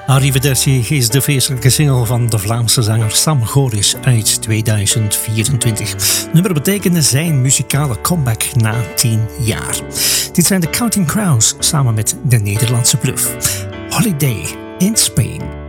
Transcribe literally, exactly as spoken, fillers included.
Arrivederci is de feestelijke single van de Vlaamse zanger Sam Goris uit tweeduizend vierentwintig. Het nummer betekende zijn muzikale comeback na tien jaar. Dit zijn de Counting Crows samen met de Nederlandse Bluff. Holiday in Spain.